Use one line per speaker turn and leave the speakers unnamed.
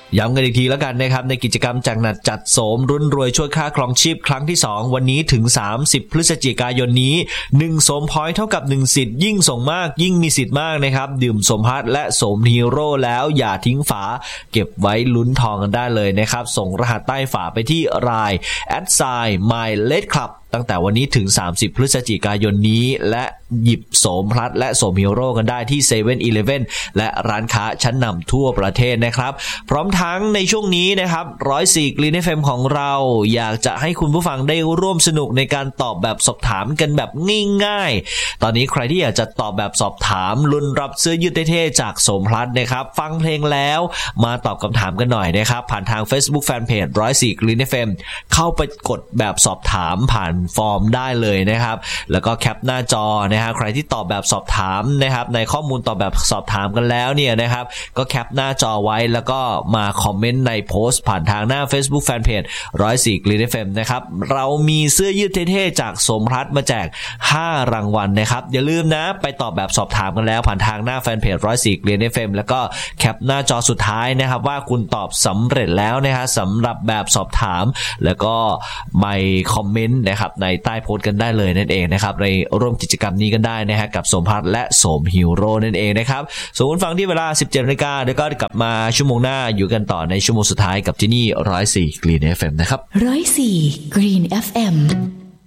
ย้ำกันอีกทีแล้วกันนะครับในกิจกรรมจัดหนักจัดโสมรุ่นรวยช่วยค่าครองชีพครั้งที่2วันนี้ถึง30พฤศจิกายนนี้1โสมพอยต์เท่ากับ1สิทธิ์ยิ่งส่งมากยิ่งมีสิทธิ์มากนะครับดื่มโสมพัดและโสมฮีโร่แล้วอย่าทิ้งฝาเก็บไว้ลุ้นทองกันได้เลยนะครับส่งรหัสใต้ฝาไปที่ LINE @myledclubตั้งแต่วันนี้ถึง30พฤศจิกายนนี้และหยิบโสมพลัดและโสมฮีโร่กันได้ที่ 7-Eleven และร้านค้าชั้นนำทั่วประเทศนะครับพร้อมทั้งในช่วงนี้นะครับ104 Green FM ของเราอยากจะให้คุณผู้ฟังได้ร่วมสนุกในการตอบแบบสอบถามกันแบบง่ายๆตอนนี้ใครที่อยากจะตอบแบบสอบถามลุ้นรับเสื้อยืดเท่ๆจากโสมพลัดนะครับฟังเพลงแล้วมาตอบคำถามกันหน่อยนะครับผ่านทาง Facebook Fanpage 104 Green FM เข้าไปกดแบบสอบถามผ่านฟอร์มได้เลยนะครับแล้วก็แคปหน้าจอนะฮะใครที่ตอบแบบสอบถามนะครับในข้อมูลตอบแบบสอบถามกันแล้วเนี่ยนะครับก็แคปหน้าจอไว้แล้วก็มาคอมเมนต์ในโพสต์ผ่านทางหน้า Facebook Fanpage 104 Green FM นะครับเรามีเสื้อยืดเท่ๆจากสมพลัดมาแจก5รางวัลนะครับอย่าลืมนะไปตอบแบบสอบถามกันแล้วผ่านทางหน้าแฟนเพจ104 Green FM แล้วก็แคปหน้าจอสุดท้ายนะครับว่าคุณตอบสำเร็จแล้วนะฮะสำหรับแบบสอบถามแล้วก็ไปคอมเมนต์นะครับในใต้โพสต์กันได้เลยนั่นเองนะครับในร่วมกิจกรรมนี้กันได้นะฮะกับโสมพัดและโสมฮีโร่นั่นเองนะครับส่วนคุณฟังที่เวลา 17:00 น.แล้วก็กลับมาชั่วโมงหน้าอยู่กันต่อในชั่วโมงสุดท้ายกับที่นี่104 Green FM นะครับ
104 Green FM